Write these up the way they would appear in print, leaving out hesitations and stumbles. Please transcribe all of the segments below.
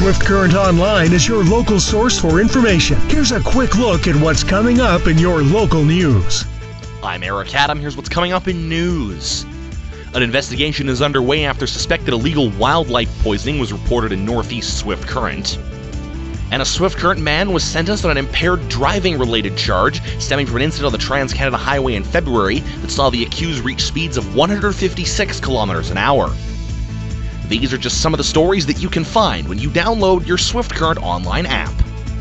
Swift Current Online is your local source for information. Here's a quick look at what's coming up in your local news. I'm Eric Adam. Here's what's coming up in news. An investigation is underway after suspected illegal wildlife poisoning was reported in Northeast Swift Current. And a Swift Current man was sentenced on an impaired driving-related charge stemming from an incident on the Trans-Canada Highway in February that saw the accused reach speeds of 156 kilometers an hour. These are just some of the stories that you can find when you download your Swift Current Online app.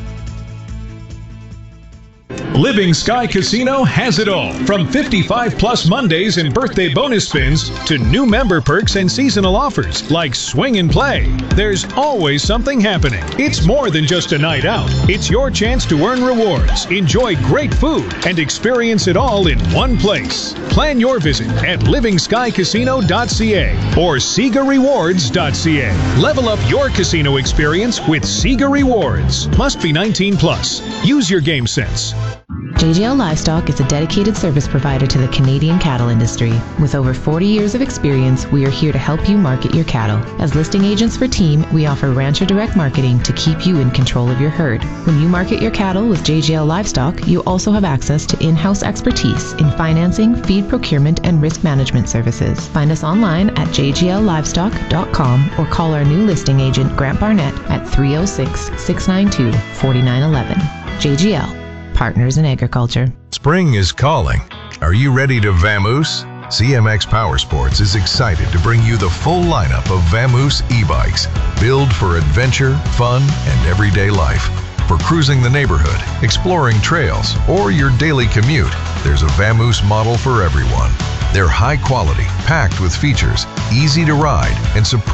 Living Sky Casino has it all. From 55 plus Mondays and birthday bonus spins to new member perks and seasonal offers like swing and play. There's always something happening. It's more than just a night out. It's your chance to earn rewards, enjoy great food, and experience it all in one place. Plan your visit at livingskycasino.ca or SegaRewards.ca. Level up your casino experience with Sega Rewards. Must be 19 plus. Use your game sense. JGL Livestock is a dedicated service provider to the Canadian cattle industry. With over 40 years of experience, we are here to help you market your cattle. As listing agents for Team, we offer Rancher Direct Marketing to keep you in control of your herd. When you market your cattle with JGL Livestock, you also have access to in-house expertise in financing, feed procurement, and risk management services. Find us online at jgllivestock.com or call our new listing agent, Grant Barnett, at 306-692-4911. JGL. Partners in Agriculture. Spring is calling. Are you ready to vamoose? CMX Powersports is excited to bring you the full lineup of Vamoose e-bikes, built for adventure, fun, and everyday life. For cruising the neighborhood, exploring trails, or your daily commute, there's a Vamoose model for everyone. They're high quality, packed with features, easy to ride, and surprising